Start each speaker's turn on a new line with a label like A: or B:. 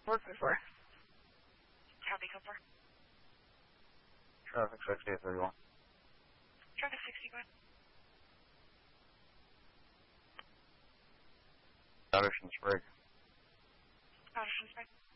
A: Looking for.
B: Copy, Cooper.
C: Traffic 6831.
B: Traffic 61.
C: Patterson Sprague.
B: Patterson Sprague.